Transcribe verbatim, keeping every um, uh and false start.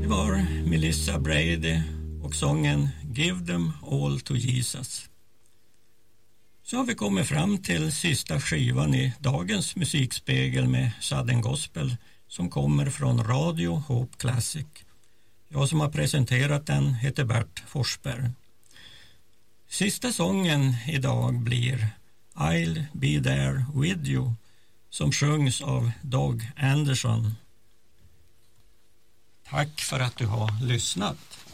var Melissa Brady och sången Give them all to Jesus. Så har vi kommit fram till sista skivan i dagens musikspegel med Southern Gospel som kommer från Radio Hope Classic. Jag som har presenterat den heter Bert Forsberg. Sista sången idag blir I'll be there with you som sjungs av Doug Anderson. Tack för att du har lyssnat.